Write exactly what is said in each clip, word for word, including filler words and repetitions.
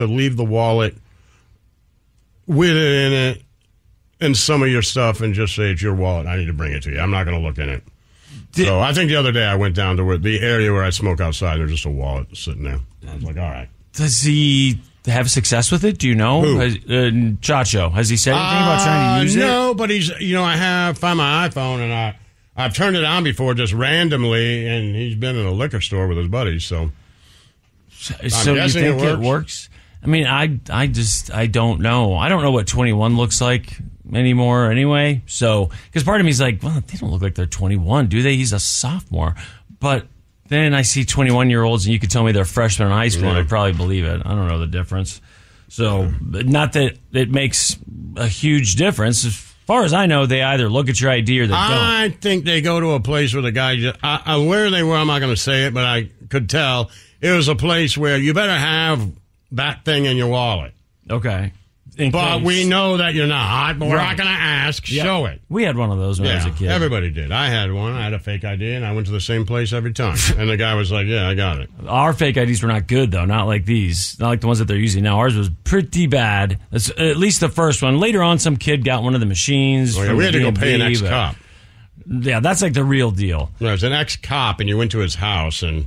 to leave the wallet with it in it and some of your stuff and just say it's your wallet. I need to bring it to you. I'm not going to look in it. Did, so I think the other day I went down to where, the area where I smoke outside. There's just a wallet sitting there. I was like, all right. Does he have success with it? Do you know? Who? Has, uh, Chacho, has he said anything uh, about trying to use no, it? No, but he's, you know, I have found my iPhone and I, I've turned it on before just randomly, and he's been in a liquor store with his buddies, so. So, so you think it works? it works? I mean, I, I just, I don't know. I don't know what twenty-one looks like anymore anyway. So, because part of me is like, well, they don't look like they're twenty-one, do they? He's a sophomore. But then I see twenty-one-year-olds, and you could tell me they're freshmen in high school, yeah. and I'd probably believe it. I don't know the difference. So, not that it makes a huge difference. As far as I know, they either look at your I D or they don't. I think they go to a place where the guy, just, I, I, where they were, I'm not going to say it, but I could tell. It was a place where you better have that thing in your wallet. Okay. In but case. We know that you're not, but we're right. not going to ask. Yep. Show it. We had one of those when yeah, I was a kid. Everybody did. I had one. I had a fake I D, and I went to the same place every time. And the guy was like, yeah, I got it. Our fake I Ds were not good, though. Not like these. Not like the ones that they're using now. Ours was pretty bad. That's, at least the first one. Later on, some kid got one of the machines. Oh, yeah, we had to go pay an ex-cop. Yeah, that's like the real deal. No, it was an ex-cop, and you went to his house, and...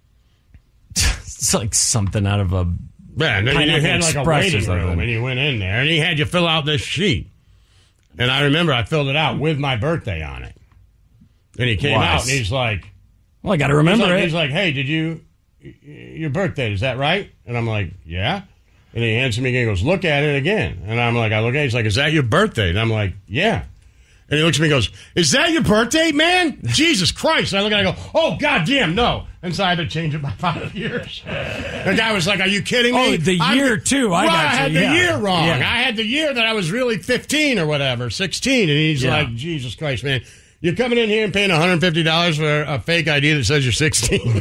it's like something out of a... Yeah, and then you had like a waiting room, and you went in there, and he had you fill out this sheet. And I remember I filled it out with my birthday on it. And he came out, and he's like... Well, I got to remember he's like, it. He's like, hey, did you... Your birthday, is that right? And I'm like, yeah. And he hands it to me again, he goes, look at it again. And I'm like, I look at it, he's like, is that your birthday? And I'm like, yeah. And he looks at me and goes, is that your birthday, man? Jesus Christ. And I look at it and I go, oh, goddamn, no. And so I had to change it by five years. The guy was like, are you kidding me? Oh, the year, I'm, too. I well, got I had you. the yeah. year wrong. Yeah. I had the year that I was really fifteen or whatever, sixteen. And he's yeah. like, Jesus Christ, man. You're coming in here and paying one hundred fifty dollars for a fake I D that says you're sixteen.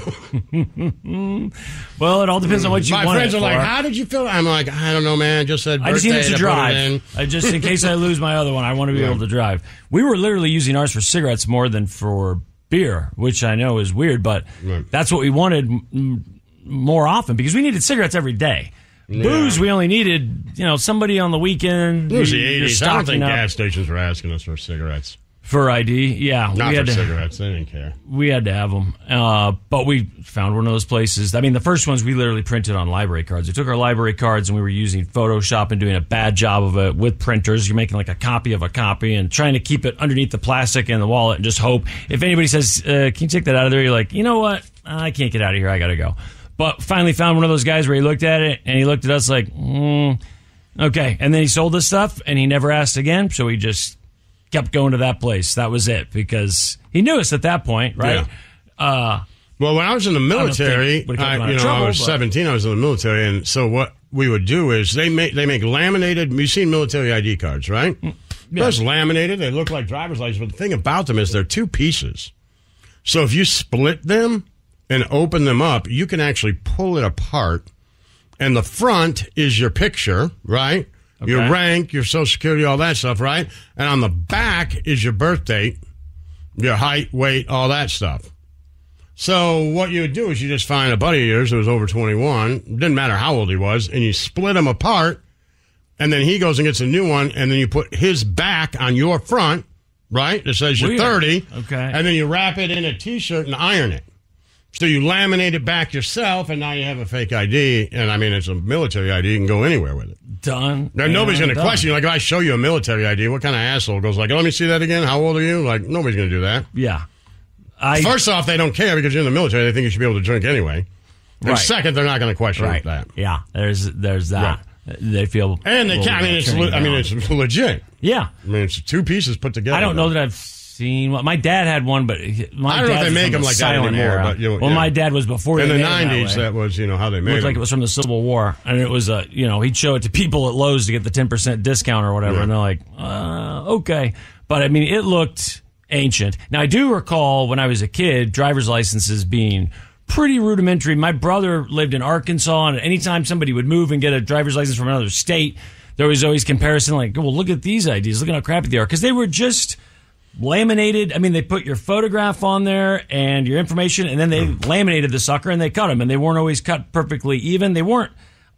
Well, it all depends on what you My want. My friends it are for. like, how did you feel? I'm like, I don't know, man. I just said birthday. I just needed to drive. In. I just, in case I lose my other one, I want to be yeah. able to drive. We were literally using ours for cigarettes more than for beer, which I know is weird, but right. that's what we wanted m- more often because we needed cigarettes every day. Yeah. Booze, we only needed, you know, somebody on the weekend. It was the eighties. I don't think up. gas stations were asking us for cigarettes. For I D, yeah. Not we for had to, cigarettes. They didn't care. We had to have them. Uh, but we found one of those places. I mean, the first ones we literally printed on library cards. We took our library cards and we were using Photoshop and doing a bad job of it with printers. You're making like a copy of a copy and trying to keep it underneath the plastic in the wallet and just hope. If anybody says, uh, can you take that out of there? You're like, you know what? I can't get out of here. I got to go. But finally found one of those guys where he looked at it and he looked at us like, mm, okay. And then he sold us stuff and he never asked again. So he just kept going to that place. That was it because he knew us at that point, right? Yeah. Uh, well, when I was in the military, I, I you know, trouble, I was but... seventeen. I was in the military, and so what we would do is they make they make laminated. You've seen military I D cards, right? Yeah. They're laminated. They look like driver's license, but the thing about them is they're two pieces. So if you split them and open them up, you can actually pull it apart, and the front is your picture, right? Okay. Your rank, your Social Security, all that stuff, right? And on the back is your birth date, your height, weight, all that stuff. So what you would do is you just find a buddy of yours who was over twenty-one, didn't matter how old he was, and you split them apart, and then he goes and gets a new one, and then you put his back on your front, right? That says you're Weird. thirty. Okay. And then you wrap it in a T-shirt and iron it. So you laminate it back yourself, and now you have a fake I D. And, I mean, it's a military I D. You can go anywhere with it. Done. Now, nobody's going to question you. Like, if I show you a military I D, what kind of asshole goes like, let me see that again? How old are you? Like, nobody's going to do that. Yeah. I, First off, they don't care because you're in the military. They think you should be able to drink anyway. And right. second, they're not going to question right. that. Yeah, there's there's that. Right. They feel... And they can. I mean, it's le- I mean, it's legit. Yeah. I mean, it's two pieces put together. I don't know that I've... seen what my dad had one, but my I don't know if dad they make them like that anymore. Era. But, you know, well, yeah. my dad was before in they the made nineties. That, that was you know how they made it. Looked them. like it was from the Civil War, and it was a you know he'd show it to people at Lowe's to get the ten percent discount or whatever, yeah. and they're like, uh, okay, but I mean it looked ancient. Now I do recall when I was a kid, driver's licenses being pretty rudimentary. My brother lived in Arkansas, and anytime somebody would move and get a driver's license from another state, there was always comparison like, well, look at these I Ds, look at how crappy they are, because they were just laminated. I mean, they put your photograph on there and your information, and then they laminated the sucker and they cut them, and they weren't always cut perfectly even. They weren't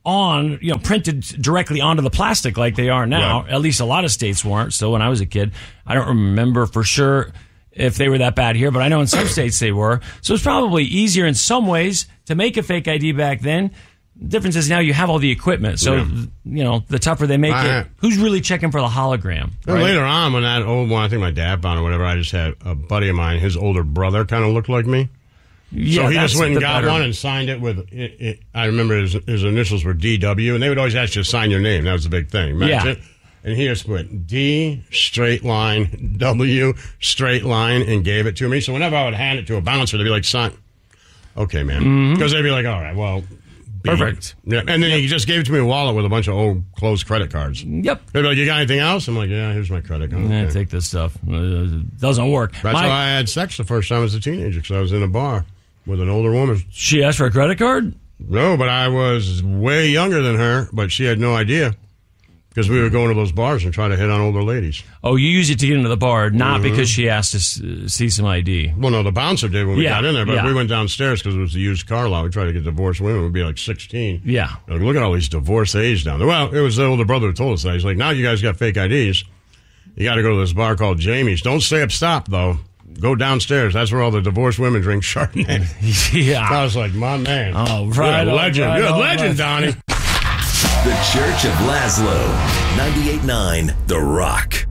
on, you know, printed directly onto the plastic like they are now. Right. At least a lot of states weren't. So when I was a kid, I don't remember for sure if they were that bad here, but I know in some states they were. So it's probably easier in some ways to make a fake I D back then. The difference is now you have all the equipment. So, yeah. you know, the tougher they make I, it, who's really checking for the hologram? Right? Later on, when that old one, I think my dad found or whatever, I just had a buddy of mine, his older brother kind of looked like me. Yeah, so he just went and got better. one and signed it with, it, it, I remember his, his initials were D W, and they would always ask you to sign your name. That was the big thing. Imagine. Yeah. And he just went D, straight line, W, straight line, and gave it to me. So whenever I would hand it to a bouncer, they'd be like, son, okay, man. Because mm-hmm. they'd be like, all right, well. B. Perfect. Yeah. And then yep. he just gave it to me a wallet with a bunch of old closed credit cards. Yep. They'd be like, you got anything else? I'm like, yeah, here's my credit card. Yeah, okay. take this stuff. It doesn't work. That's my, why I had sex the first time as a teenager, because I was in a bar with an older woman. She asked for a credit card? No, but I was way younger than her, but she had no idea. Because we were going to those bars and trying to hit on older ladies. Oh, you used it to get into the bar, not mm-hmm. because she asked to s- see some I D. Well, no, the bouncer did when we yeah, got in there, but yeah. we went downstairs because it was a used car lot. We tried to get divorced women. We'd be like sixteen. Yeah. Like, look at all these divorcees down there. Well, it was the older brother who told us that. He's like, now you guys got fake I Ds. You got to go to this bar called Jamie's. Don't stay up stop, though. Go downstairs. That's where all the divorced women drink Chardonnay. yeah. I was like, my man. Oh, right. You're a legend. Right, You're a legend, right. Donnie. The Church of Laszlo. ninety-eight point nine The Rock.